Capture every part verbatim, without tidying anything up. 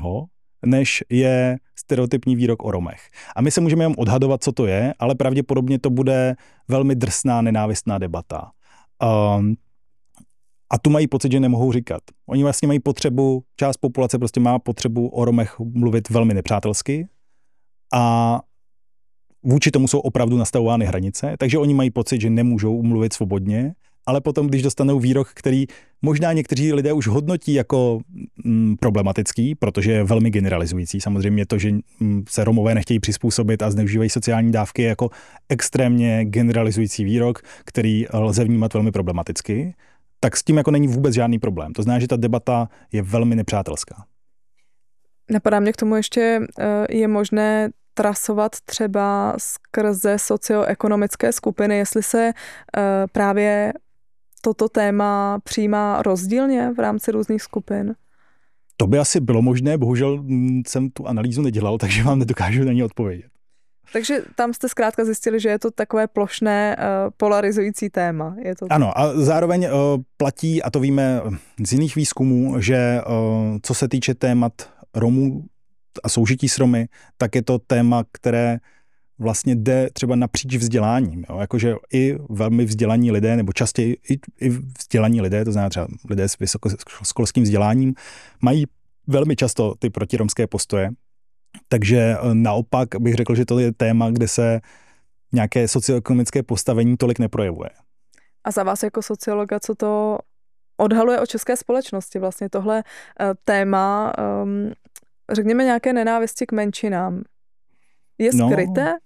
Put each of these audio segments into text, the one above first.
jiného, než je stereotypní výrok o Romech. A my se můžeme jen odhadovat, co to je, ale pravděpodobně to bude velmi drsná, nenávistná debata. Um, a tu mají pocit, že nemohou říkat. Oni vlastně mají potřebu, část populace prostě má potřebu o Romech mluvit velmi nepřátelsky a vůči tomu jsou opravdu nastavovány hranice, takže oni mají pocit, že nemůžou mluvit svobodně, ale potom, když dostanou výrok, který možná někteří lidé už hodnotí jako mm, problematický, protože je velmi generalizující. Samozřejmě to, že mm, se Romové nechtějí přizpůsobit a zneužívají sociální dávky, je jako extrémně generalizující výrok, který lze vnímat velmi problematicky, tak s tím jako není vůbec žádný problém. To znamená, že ta debata je velmi nepřátelská. Napadá mě k tomu ještě, je možné trasovat třeba skrze socioekonomické skupiny, jestli se právě toto téma přijímá rozdílně v rámci různých skupin? To by asi bylo možné, bohužel jsem tu analýzu nedělal, takže vám nedokážu na ní odpovědět. Takže tam jste zkrátka zjistili, že je to takové plošné uh, polarizující téma. Je to... Ano, a zároveň uh, platí, a to víme z jiných výzkumů, že uh, co se týče témat Romů a soužití s Romy, tak je to téma, které vlastně jde třeba napříč vzděláním. Jo? Jakože i velmi vzdělaní lidé, nebo častěji i, i vzdělaní lidé, to znamená třeba lidé s vysokoškolským vzděláním, mají velmi často ty protiromské postoje. Takže naopak bych řekl, že to je téma, kde se nějaké socioekonomické postavení tolik neprojevuje. A za vás jako sociologa, co to odhaluje o české společnosti? Vlastně tohle téma, řekněme, nějaké nenávisti k menšinám. Je skryté? No,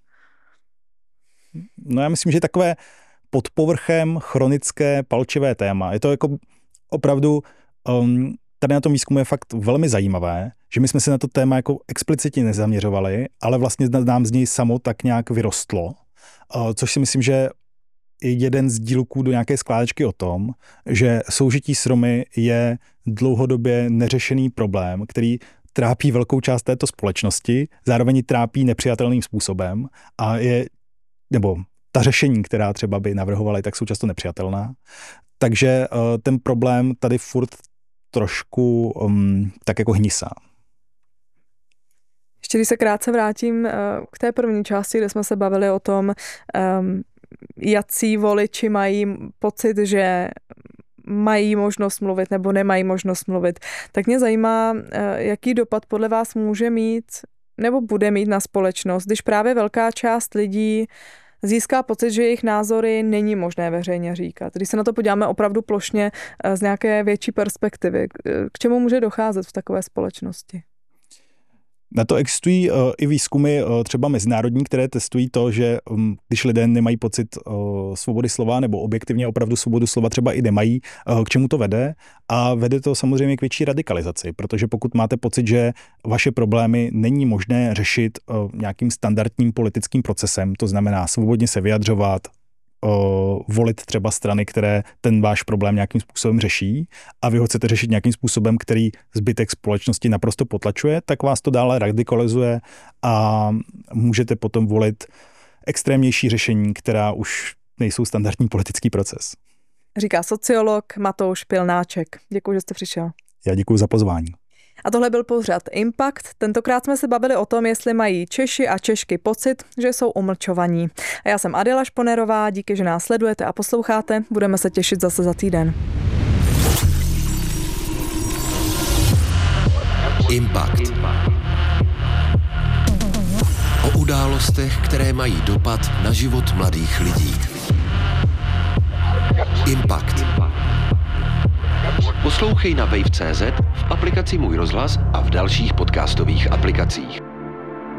no já myslím, že takové pod povrchem chronické palčivé téma. Je to jako opravdu... Um, Tady na tom výzkumu je fakt velmi zajímavé, že my jsme se na to téma jako explicitně nezaměřovali, ale vlastně nám z něj samo tak nějak vyrostlo, což si myslím, že je jeden z dílků do nějaké skládečky o tom, že soužití s Romy je dlouhodobě neřešený problém, který trápí velkou část této společnosti, zároveň trápí nepřijatelným způsobem a je, nebo ta řešení, která třeba by navrhovali, tak jsou často nepřijatelná. Takže ten problém tady furt trošku um, tak jako hnisá. Ještě když se krátce vrátím uh, k té první části, kde jsme se bavili o tom, um, jací voliči mají pocit, že mají možnost mluvit nebo nemají možnost mluvit, tak mě zajímá, uh, jaký dopad podle vás může mít nebo bude mít na společnost, když právě velká část lidí získá pocit, že jejich názory není možné veřejně říkat. Když se na to podíváme opravdu plošně z nějaké větší perspektivy, k čemu může docházet v takové společnosti? Na to existují uh, i výzkumy uh, třeba mezinárodní, které testují to, že um, když lidé nemají pocit uh, svobody slova nebo objektivně opravdu svobodu slova třeba i nemají, uh, k čemu to vede. A vede to samozřejmě k větší radikalizaci, protože pokud máte pocit, že vaše problémy není možné řešit uh, nějakým standardním politickým procesem, to znamená svobodně se vyjadřovat, volit třeba strany, které ten váš problém nějakým způsobem řeší a vy ho chcete řešit nějakým způsobem, který zbytek společnosti naprosto potlačuje, tak vás to dále radikalizuje a můžete potom volit extrémnější řešení, která už nejsou standardní politický proces. Říká sociolog Matouš Pilnáček. Děkuji, že jste přišel. Já děkuji za pozvání. A tohle byl pořad Impact. Tentokrát jsme se bavili o tom, jestli mají Češi a Češky pocit, že jsou umlčovaní. A já jsem Adela Šponerová, díky, že nás sledujete a posloucháte. Budeme se těšit zase za týden. Impact. O událostech, které mají dopad na život mladých lidí. Impact. Poslouchej na wave tečka cé zet, v aplikaci Můj rozhlas a v dalších podcastových aplikacích.